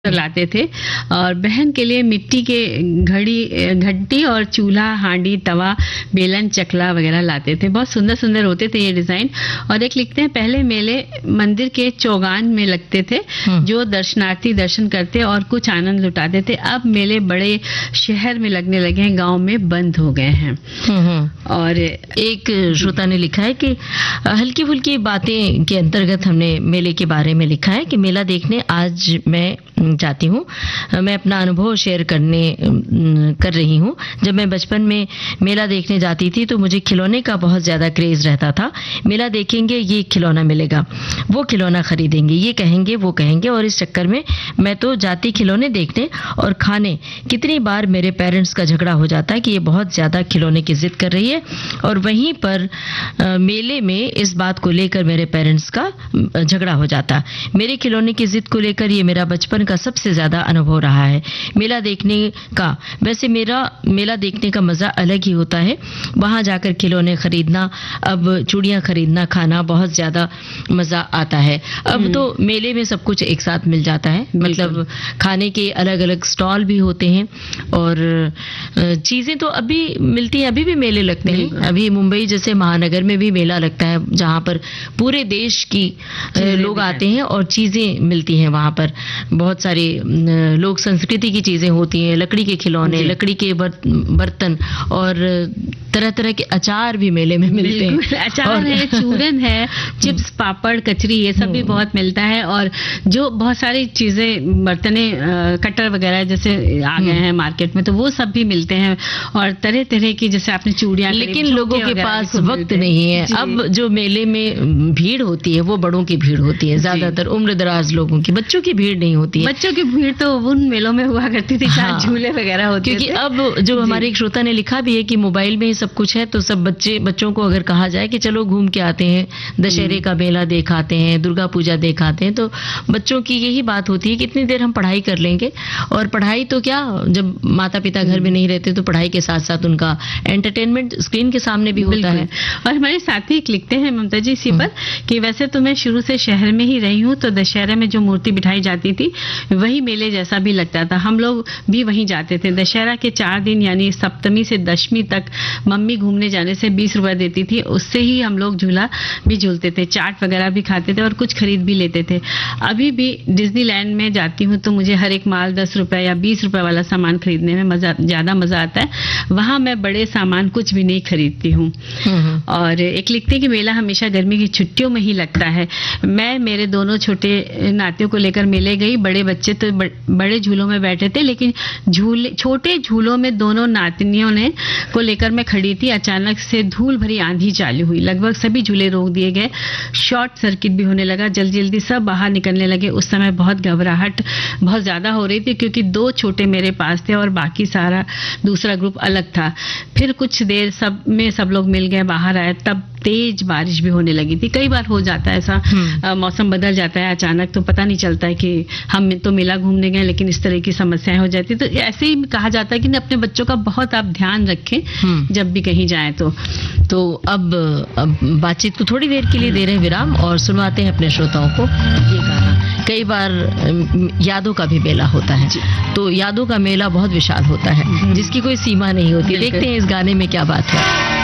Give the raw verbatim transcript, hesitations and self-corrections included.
लाते थे और बहन के लिए मिट्टी के घड़ी घंटी और चूल्हा, हांडी, तवा, बेलन, चकला वगैरह लाते थे। बहुत सुंदर सुंदर होते थे ये डिजाइन। और एक लिखते हैं, पहले मेले मंदिर के चौगान में लगते थे जो दर्शनार्थी दर्शन करते और कुछ आनंद लुटाते थे। अब मेले बड़े शहर में लगने लगे हैं, गांव में बंद हो गए हैं। और एक श्रोता ने लिखा है कि हल्की फुल्की बातें के अंतर्गत हमने मेले के बारे में लिखा है कि मेला देखने आज मैं जाती हूँ। मैं अपना अनुभव शेयर करने कर रही हूँ। जब मैं बचपन में मेला देखने जाती थी तो मुझे खिलौने का बहुत ज्यादा क्रेज रहता था। मेला देखेंगे, ये खिलौना मिलेगा, वो खिलौना खरीदेंगे, ये कहेंगे, वो कहेंगे, और इस चक्कर में मैं तो जाती खिलौने देखने और खाने। कितनी बार मेरे पेरेंट्स का झगड़ा हो जाता है कि ये बहुत ज्यादा खिलौने की जिद कर रही है, और वहीं पर आ, मेले में इस बात को लेकर मेरे पेरेंट्स का झगड़ा हो जाता। मेरे खिलौने की जिद को लेकर ये मेरा बचपन का सबसे ज्यादा अनुभव रहा है मेला देखने का। वैसे मेरा मेला देखने का मजा अलग ही होता है। वहां जाकर खिलौने खरीदना, अब चूड़ियां खरीदना, खाना, बहुत ज्यादा मजा आता है। अब तो मेले में सब कुछ एक साथ मिल जाता है, मतलब खाने के अलग अलग स्टॉल भी होते हैं और चीजें तो अभी मिलती हैं। अभी भी मेले लगते हैं। अभी मुंबई जैसे महानगर में भी मेला लगता है जहां पर पूरे देश की लोग आते हैं और चीजें मिलती हैं। वहां पर बहुत सारी लोक संस्कृति की चीजें होती हैं, लकड़ी के खिलौने, लकड़ी के बर्तन और तरह तरह के अचार भी मेले में मिलते हैं। अचार है, चूरन है, चिप्स, पापड़, कचरी, ये सब भी बहुत मिलता है। और जो बहुत सारी चीजें, बर्तने, कटर वगैरह जैसे आ गए हैं मार्केट में, तो वो सब भी मिलते हैं। और तरह तरह की, जैसे आपने चूड़ियां, लेकिन लोगों के पास वक्त नहीं है। अब जो मेले में भीड़ होती है वो बड़ों की भीड़ होती है, ज्यादातर उम्र दराज लोगों की, बच्चों की भीड़ नहीं होती है। बच्चों की भीड़ तो उन मेलों में हुआ करती थी, हाँ, झूले वगैरह होते क्योंकि थे। अब जो हमारे एक श्रोता ने लिखा भी है कि मोबाइल में ही सब कुछ है, तो सब बच्चे बच्चों को अगर कहा जाए कि चलो घूम के आते हैं, दशहरे का मेला देखाते हैं, दुर्गा पूजा देखाते हैं, तो बच्चों की यही बात होती है कि इतनी देर हम पढ़ाई कर लेंगे। और पढ़ाई तो क्या, जब माता पिता घर में नहीं रहते तो पढ़ाई के साथ साथ उनका एंटरटेनमेंट स्क्रीन के सामने भी होता है। और हमारे साथी लिखते हैं ममता जी इसी पर कि वैसे तो मैं शुरू से शहर में ही रही हूँ, तो दशहरे में जो मूर्ति बिठाई जाती थी वही मेले जैसा भी लगता था। हम लोग भी वहीं जाते थे। दशहरा के चार दिन यानी सप्तमी से दशमी तक मम्मी घूमने जाने से बीस रुपए देती थी, उससे ही हम लोग झूला भी झूलते थे, चाट वगैरह भी खाते थे और कुछ खरीद भी लेते थे। अभी भी डिज्नीलैंड में जाती हूँ तो मुझे हर एक माल दस रुपए या बीस रुपए वाला सामान खरीदने में मजा ज्यादा मजा आता है। वहां मैं बड़े सामान कुछ भी नहीं खरीदती हूँ। और एक लिखते कि मेला हमेशा गर्मी की छुट्टियों में ही लगता है। मैं मेरे दोनों छोटे नातियों को लेकर मेले गई। बड़े बच्चे तो बड़े झूलों में बैठे थे, लेकिन झूले छोटे झूलों में दोनों नातनियों ने को लेकर मैं खड़ी थी। अचानक से धूल भरी आंधी चालू हुई, लगभग सभी झूले रोक दिए गए, शॉर्ट सर्किट भी होने लगा, जल्दी जल्दी सब बाहर निकलने लगे। उस समय बहुत घबराहट बहुत ज्यादा हो रही थी क्योंकि दो छोटे मेरे पास थे और बाकी सारा दूसरा ग्रुप अलग था। फिर कुछ देर सब में सब लोग मिल गए, बाहर आए, तब तेज बारिश भी होने लगी थी। कई बार हो जाता है ऐसा, आ, मौसम बदल जाता है अचानक, तो पता नहीं चलता है कि हम तो मेला घूमने गए लेकिन इस तरह की समस्याएं हो जाती। तो ऐसे ही कहा जाता है कि अपने बच्चों का बहुत आप ध्यान रखें जब भी कहीं जाएं। तो तो अब, अब बातचीत को थोड़ी देर के लिए दे रहे हैं विराम और सुनवाते हैं अपने श्रोताओं को ये गाना। कई बार यादों का भी मेला होता है, तो यादों का मेला बहुत विशाल होता है जिसकी कोई सीमा नहीं होती। देखते हैं इस गाने में क्या बात है।